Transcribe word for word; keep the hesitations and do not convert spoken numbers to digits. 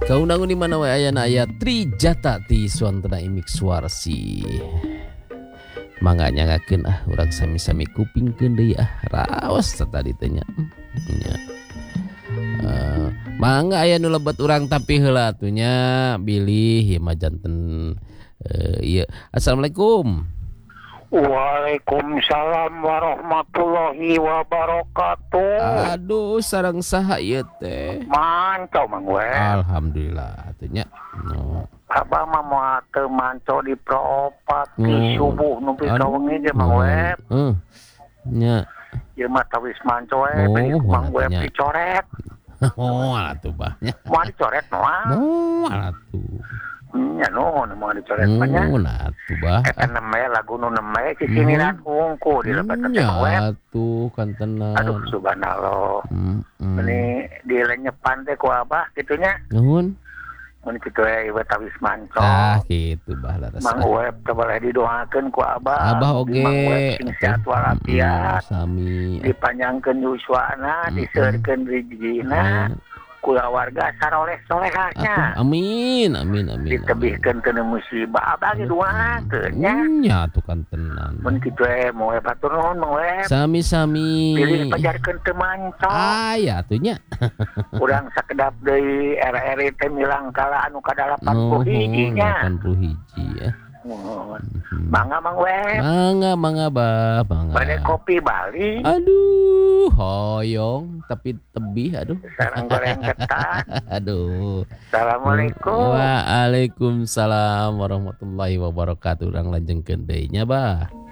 Kaunangun di mana wae ayana aya Trijata ti Swantena Imik Suwarsi. Mangga nyangakeun ah urang sami-sami kupingkeun deui ah raos tadi teh nya. Nya. Uh, mangga aya nu lebet urang tapi heula atuh nya bilih ieu mah janten uh, ieu. Assalamualaikum. Waalaikumsalam warahmatullahi wabarakatuh. Aduh sareng saha ieu teh? Manco Mang we. Alhamdulillah atuh nya. No. Abah mah moal teu manco di propat di Oh. subuh nu bisa Aduh. wengi ge Mang we. Heeh. Nya. Ieu mah tawis manco we Oh, beli ku Mang we atunya. dicoret. Oh, atuh bah nya. Moal dicoret moal. Oh, atuh. Nya nuhun moal dicoret mah nya. Oh, atuh bah. Eta neme lagu nu neme ciciniran hungku di lebat teh Nya Mang we. atuh kantenan. Aduh subhanallah. Hmm. Ini di lenyepan teh ku Abah kitu nya. Nuhun. Mun kitu we ieu tawis manco. Ah, gitu bah laras. Mang Web teu boleh didoakeun ku Abah. Abah Mugi Mang Web oge. sing sehat walafiat. Sami. Dipanjangkeun yuswana, diseurkeun rezekina. Kula warga saroleh-solehahnya. Atuh, amin, amin, amin. Ditebihkeun teu musibah. Abah ge doakeun nya. Nya atuh kantenan. Mun kitu we Mang Web atur nuhun Mang Web. Sami-sami. Pilih pajarkeun teu manco. Aya atuh nya. Urang sakedap deui R R I teh milang kala anu ka delapan puluh hiji nya. delapan puluh hiji ya. Nuhun. Mangga Mang Web. Mangga, mangga bah, mangga. Bade kopi Bali. Aduh, hoyong tapi tebih aduh. Sareng goreng ketan. Aduh. Assalamualaikum. Waalaikumsalam warahmatullahi wabarakatuh. Urang lanjengkeun deui nya bah.